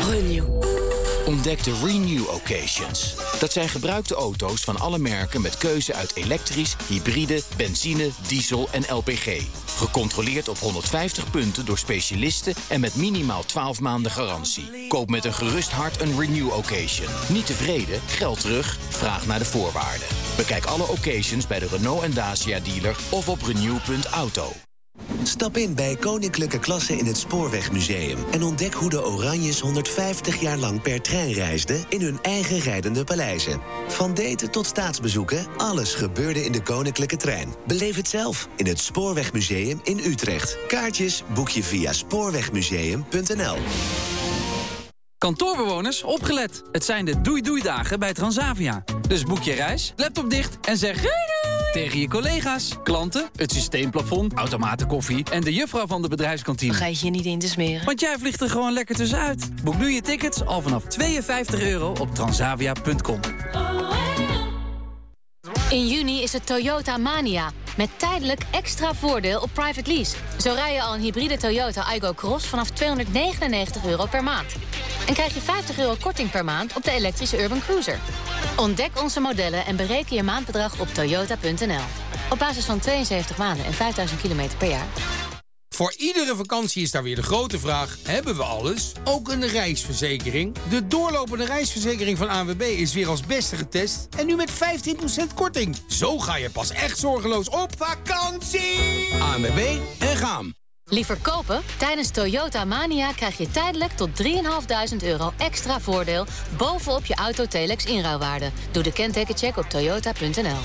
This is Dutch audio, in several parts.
Renew. Ontdek de Renew Occasions. Dat zijn gebruikte auto's van alle merken met keuze uit elektrisch, hybride, benzine, diesel en LPG. Gecontroleerd op 150 punten door specialisten en met minimaal 12 maanden garantie. Koop met een gerust hart een Renew Occasion. Niet tevreden? Geld terug? Vraag naar de voorwaarden. Bekijk alle occasions bij de Renault en Dacia dealer of op renew.auto. Stap in bij Koninklijke Klasse in het Spoorwegmuseum en ontdek hoe de Oranjes 150 jaar lang per trein reisden in hun eigen rijdende paleizen. Van daten tot staatsbezoeken, alles gebeurde in de Koninklijke Trein. Beleef het zelf in het Spoorwegmuseum in Utrecht. Kaartjes boek je via spoorwegmuseum.nl. Kantoorbewoners, opgelet. Het zijn de doei-doei-dagen bij Transavia. Dus boek je reis, laptop dicht en zeg doei doei tegen je collega's, klanten, het systeemplafond, automatenkoffie en de juffrouw van de bedrijfskantine. Vergeet je niet in te smeren. Want jij vliegt er gewoon lekker tussenuit. Boek nu je tickets al vanaf €52 op transavia.com. In juni is het Toyota Mania. Met tijdelijk extra voordeel op private lease. Zo rij je al een hybride Toyota Aygo Cross vanaf €299 per maand. En krijg je €50 korting per maand op de elektrische Urban Cruiser. Ontdek onze modellen en bereken je maandbedrag op toyota.nl. Op basis van 72 maanden en 5000 kilometer per jaar. Voor iedere vakantie is daar weer de grote vraag: hebben we alles? Ook een reisverzekering? De doorlopende reisverzekering van ANWB is weer als beste getest en nu met 15% korting. Zo ga je pas echt zorgeloos op vakantie! ANWB en gaan. Liever kopen? Tijdens Toyota Mania krijg je tijdelijk tot €3.500 extra voordeel bovenop je Auto-Telex inruilwaarde. Doe de kentekencheck op toyota.nl.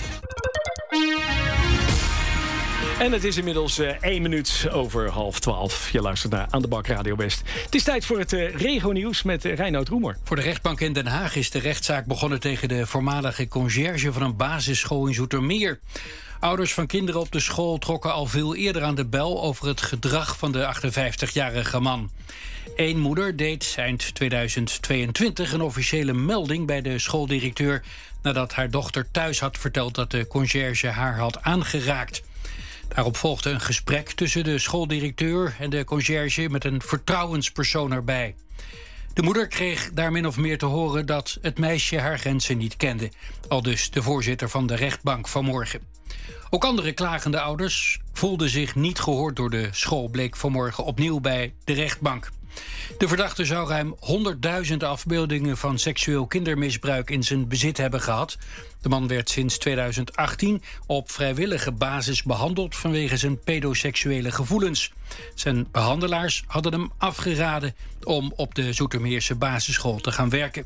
En het is inmiddels 1 minuut over 11:30. Je luistert naar Aan de Bak Radio West. Het is tijd voor het Rego-nieuws met Reinoud Roemer. Voor de rechtbank in Den Haag is de rechtszaak begonnen tegen de voormalige conciërge van een basisschool in Zoetermeer. Ouders van kinderen op de school trokken al veel eerder aan de bel over het gedrag van de 58-jarige man. Eén moeder deed eind 2022 een officiële melding bij de schooldirecteur nadat haar dochter thuis had verteld dat de conciërge haar had aangeraakt. Daarop volgde een gesprek tussen de schooldirecteur en de conciërge met een vertrouwenspersoon erbij. De moeder kreeg daar min of meer te horen dat het meisje haar grenzen niet kende. Aldus de voorzitter van de rechtbank vanmorgen. Ook andere klagende ouders voelden zich niet gehoord door de school, bleek vanmorgen opnieuw bij de rechtbank. De verdachte zou ruim 100.000 afbeeldingen van seksueel kindermisbruik in zijn bezit hebben gehad. De man werd sinds 2018 op vrijwillige basis behandeld vanwege zijn pedoseksuele gevoelens. Zijn behandelaars hadden hem afgeraden om op de Zoetermeerse basisschool te gaan werken.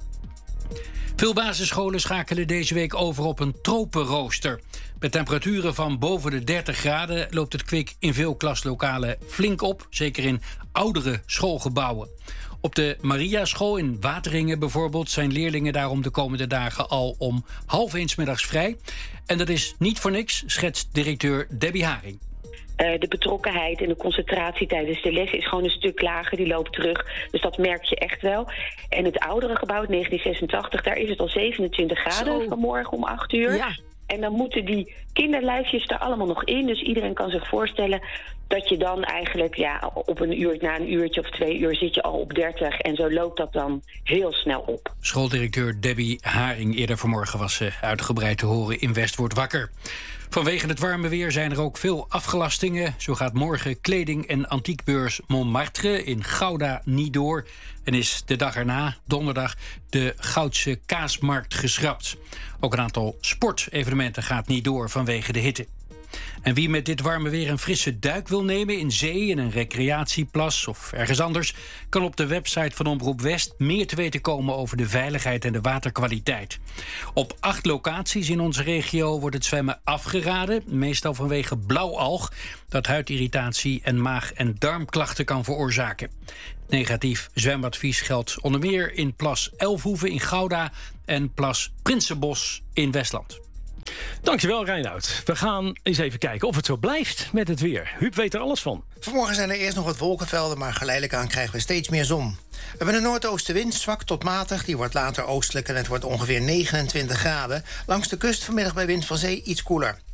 Veel basisscholen schakelen deze week over op een tropenrooster. Met temperaturen van boven de 30 graden loopt het kwik in veel klaslokalen flink op, zeker in oudere schoolgebouwen. Op de Mariaschool in Wateringen bijvoorbeeld zijn leerlingen daarom de komende dagen al om 12:30 middags vrij. En dat is niet voor niks, schetst directeur Debbie Haring. De betrokkenheid en de concentratie tijdens de les is gewoon een stuk lager. Die loopt terug, dus dat merk je echt wel. En het oudere gebouw, het 1986, daar is het al 27 graden vanmorgen om 8 uur. Ja. En dan moeten die kinderlijfjes er allemaal nog in. Dus iedereen kan zich voorstellen dat je dan eigenlijk op een uur, na een uurtje of 2 uur zit je al op 30. En zo loopt dat dan heel snel op. Schooldirecteur Debbie Haring eerder vanmorgen was uitgebreid te horen in West wordt wakker. Vanwege het warme weer zijn er ook veel afgelastingen. Zo gaat morgen kleding- en antiekbeurs Montmartre in Gouda niet door. En is de dag erna, donderdag, de Goudse Kaasmarkt geschrapt. Ook een aantal sportevenementen gaat niet door vanwege de hitte. En wie met dit warme weer een frisse duik wil nemen in zee, in een recreatieplas of ergens anders, kan op de website van Omroep West meer te weten komen over de veiligheid en de waterkwaliteit. Op 8 locaties in onze regio wordt het zwemmen afgeraden, meestal vanwege blauwalg, dat huidirritatie en maag- en darmklachten kan veroorzaken. Negatief zwemadvies geldt onder meer in Plas Elfhoeven in Gouda en Plas Prinsenbos in Westland. Dankjewel, Reinoud. We gaan eens even kijken of het zo blijft met het weer. Huub weet er alles van. Vanmorgen zijn er eerst nog wat wolkenvelden, maar geleidelijk aan krijgen we steeds meer zon. We hebben een noordoostenwind, zwak tot matig. Die wordt later oostelijk en het wordt ongeveer 29 graden. Langs de kust vanmiddag bij wind van zee iets koeler.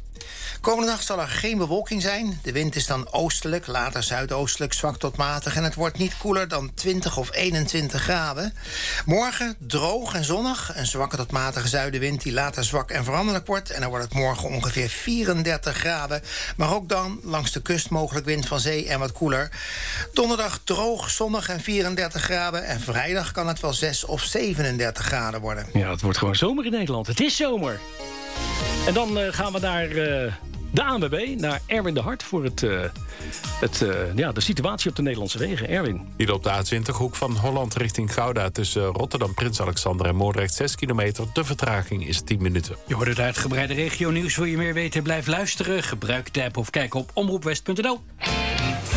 Komende nacht zal er geen bewolking zijn. De wind is dan oostelijk, later zuidoostelijk, zwak tot matig. En het wordt niet koeler dan 20 of 21 graden. Morgen droog en zonnig. Een zwakke tot matige zuidenwind die later zwak en veranderlijk wordt. En dan wordt het morgen ongeveer 34 graden. Maar ook dan langs de kust mogelijk wind van zee en wat koeler. Donderdag droog, zonnig en 34 graden. En vrijdag kan het wel 6 of 37 graden worden. Ja, het wordt gewoon zomer in Nederland. Het is zomer. En dan gaan we naar de ANWB, naar Erwin de Hart... voor de situatie op de Nederlandse wegen. Erwin. Hier op de A20, hoek van Holland richting Gouda... tussen Rotterdam, Prins Alexander en Moordrecht 6 kilometer. De vertraging is 10 minuten. Je hoort het uitgebreide regionieuws. Wil je meer weten? Blijf luisteren. Gebruik de app of kijk op omroepwest.nl.